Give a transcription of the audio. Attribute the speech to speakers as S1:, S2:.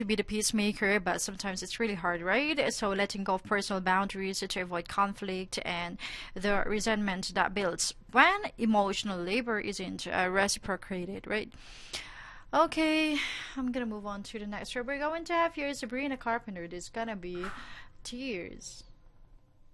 S1: to be the peacemaker, but sometimes it's really hard, right? So letting go of personal boundaries to avoid conflict and the resentment that builds when emotional labor isn't reciprocated, right? Okay, I'm gonna move on to the next. So we're going to have here Sabrina Carpenter. This is gonna be Tears.